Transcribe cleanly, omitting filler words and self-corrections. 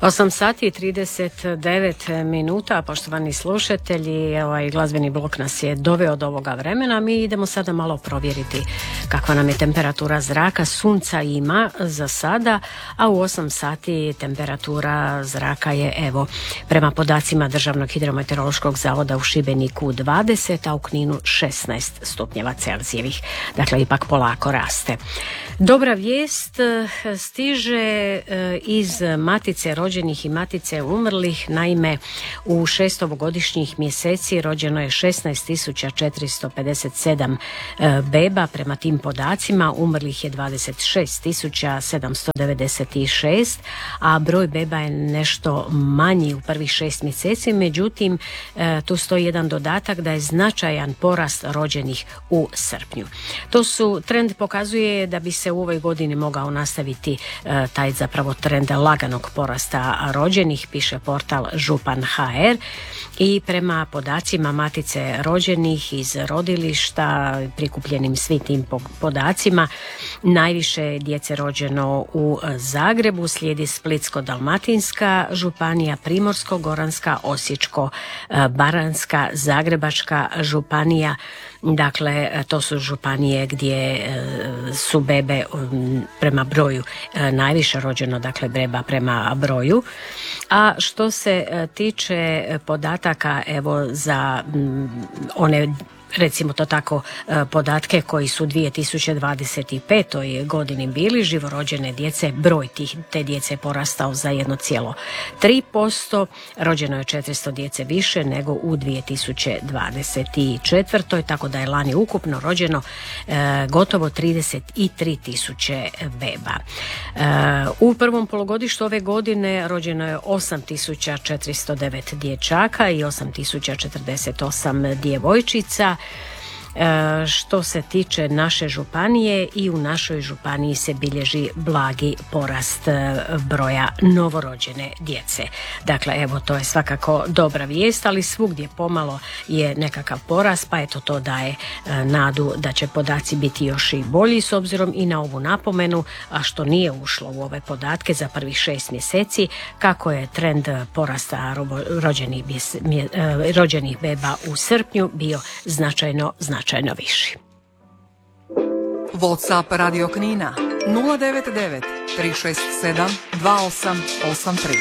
8 sati i 39 minuta, poštovani slušatelji, ovaj glazbeni blok nas je doveo do ovoga vremena. Mi idemo sada malo provjeriti kakva nam je temperatura zraka. Sunca ima za sada, a u 8 sati temperatura zraka je, evo, prema podacima Državnog hidrometeorološkog zavoda u Šibeniku 20, a u Kninu 16 stupnjeva Celzijevih. Dakle, ipak polako raste. Dobra vijest stiže iz Matice rođenih i Matice umrlih. Naime, u 6 ovogodišnjih mjeseci rođeno je 16.457 beba. Prema tim podacima umrlih je 26.796, a broj beba je nešto manji u prvih 6 mjeseci. Međutim, tu stoji jedan dodatak da je značajan porast rođenih u srpnju. Trend pokazuje da bi se u ovoj godini mogao nastaviti taj zapravo trend laganog porasta rođenih, piše portal Župan.hr, i prema podacima Matice rođenih iz rodilišta, prikupljenim svim tim podacima, najviše djece rođeno u Zagrebu, slijedi Splitsko-dalmatinska županija, Primorsko-goranska, Osječko-baranjska, Zagrebačka županija. Dakle, to su županije gdje su bebe prema broju najviše rođeno, dakle beba prema broju. A što se tiče podataka, evo, za one, recimo to tako, podatke koji su 2025. godini bili živorođene djece, broj te djece je porastao za 1,3%, rođeno je 400 djece više nego u 2024. Tako da je lani ukupno rođeno gotovo 33.000 beba. U prvom polugodištu ove godine rođeno je 8.409 dječaka i 8.048 djevojčica. Što se tiče naše županije, i u našoj županiji se bilježi blagi porast broja novorođene djece. Dakle, evo, to je svakako dobra vijest, ali svugdje pomalo je nekakav porast, pa eto, to daje nadu da će podaci biti još i bolji, s obzirom i na ovu napomenu, a što nije ušlo u ove podatke za prvih 6 mjeseci, kako je trend porasta rođenih beba u srpnju bio značajno viši. WhatsApp Radio Knina 099 367 2883.